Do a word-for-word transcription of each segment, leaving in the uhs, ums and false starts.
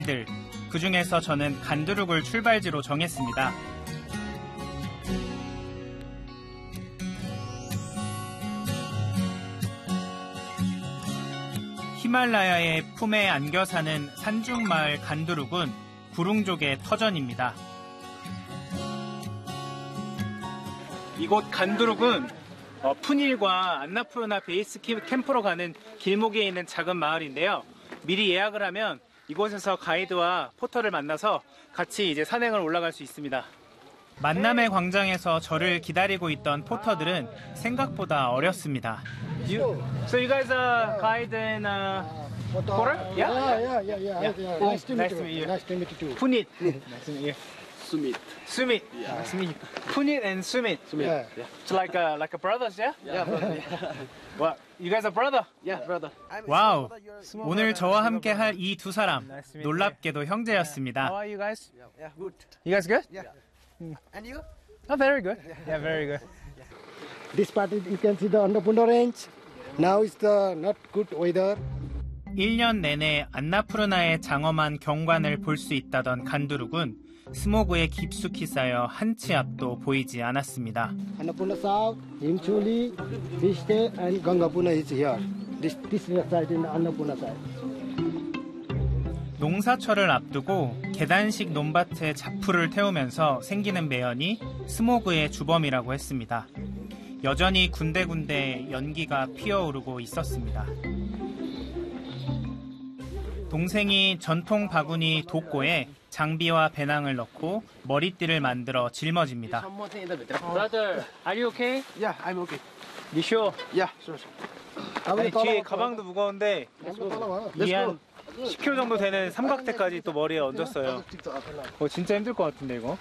들, 그 중에서 저는 간두룩을 출발지로 정했습니다. 히말라야의 품에 안겨 사는 산중마을 간두룩은 구룽족의 터전입니다. 이곳 간두룩은 어, 푸닐과 안나푸르나 베이스 캠프로 가는 길목에 있는 작은 마을인데요. 미리 예약을 하면 이곳에서 가이드와 포터를 만나서 같이 이제 산행을 올라갈 수 있습니다. 만남의 광장에서 저를 기다리고 있던 포터들은 생각보다 어렸습니다. You, so you guys are guide and uh, porter? Yeah, yeah, yeah, yeah. yeah. Oh, nice to meet you. Nice to meet you. Punit. Nice to meet you. Sumit. Sumit. Yeah. Nice to meet you. Punit and Sumit. Sumit. Yeah. Yeah. It's like a, like a brothers, yeah? Yeah, brother. Yeah. What? You guys are brother? Yeah, brother. 와우. 오늘 저와 함께 할 이 두 사람 놀랍게도 형제였습니다. How are you guys? Yeah, good. You guys good? Yeah. And you? Oh, very good. Yeah, very good. This part is, you can see the Annapurna range. Now is the not good weather. 일 년 내내 안나푸르나의 장엄한 경관을 볼 수 있다던 간두룩은 스모그에 깊숙이 쌓여 한 치 앞도 보이지 않았습니다. Annapurna South, Himcholi, Bishte, and Gangapurna is here. This this is the side in the Annapurna side. 농사철을 앞두고 계단식 논밭에 자풀을 태우면서 생기는 매연이 스모그의 주범이라고 했습니다. 여전히 군데군데 연기가 피어오르고 있었습니다. 동생이 전통 바구니 독고에 장비와 배낭을 넣고 머리띠를 만들어 짊어집니다. Brother, are you okay? Yeah, I'm okay. You sure? Yeah, sure, sure. 아니, 뒤에 가방도 무거운데 이게 한 십 킬로그램 정도 되는 삼각대까지 또 머리에 얹었어요. 어, 진짜 힘들 것 같은데 이거.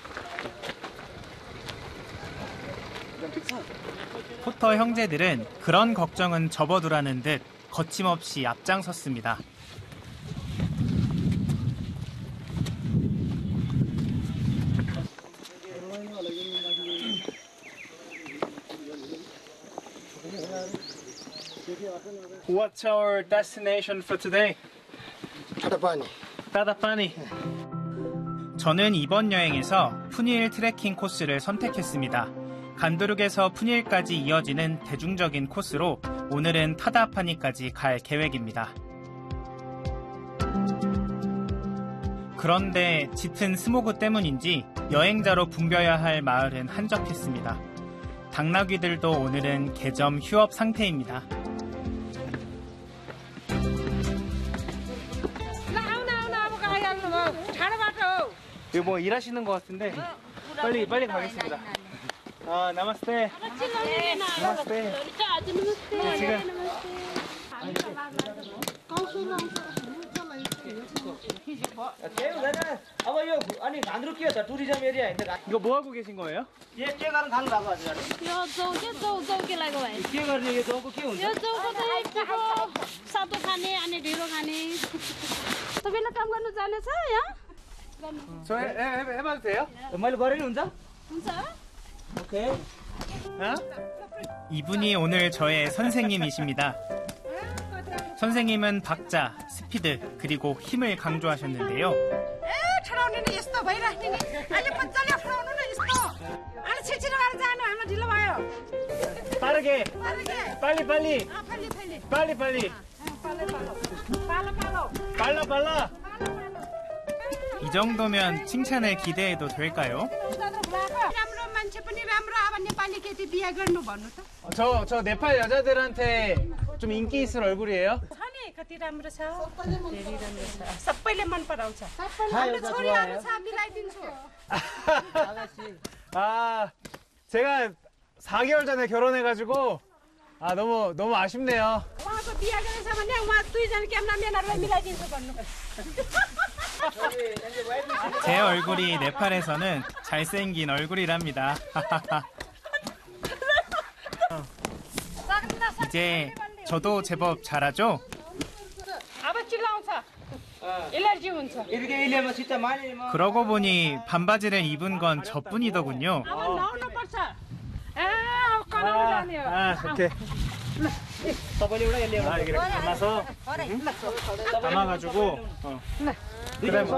포터 형제들은 그런 걱정은 접어두라는 듯 거침없이 앞장섰습니다. What's our destination for today? Tadapani. 따다파니. 저는 이번 여행에서 푸닐 트레킹 코스를 선택했습니다. 간두룩에서 푸닐까지 이어지는 대중적인 코스로 오늘은 타다파니까지 갈 계획입니다. 그런데 짙은 스모그 때문인지 여행자로 붐벼야 할 마을은 한적했습니다. 당나귀들도 오늘은 개점 휴업 상태입니다. 이거 뭐 일하시는 것 같은데 빨리 빨리 가겠습니다. 아, 나마스테. 나마스테. 네, 지금 이거 뭐 하고 계신 거예요? 저 해, 해, 해봐도 돼요? 오케이. 어? 이분이 오늘 저의 선생님이십니다. 선생님은 박자, 스피드, 그리고 힘을 강조하셨는데요. 빠르게! 빨리 빨리! 빨리 빨리! 빨라 빨라! 이 정도면 칭찬을 기대해도 될까요? 저, 저 네팔 여자들한테 좀 인기 있을 얼굴이에요? 아, 제가 사 개월 전에 결혼해가지고 아 너무 너무 아쉽네요. 제 얼굴이 네팔에서는 잘생긴 얼굴이랍니다. 이제 저도 제법 잘하죠? 그러고 보니 반바지를 입은 건 저뿐이더군요. 아, 오케이. 아, 이렇게 감아서 담아가지고 어. 그다음에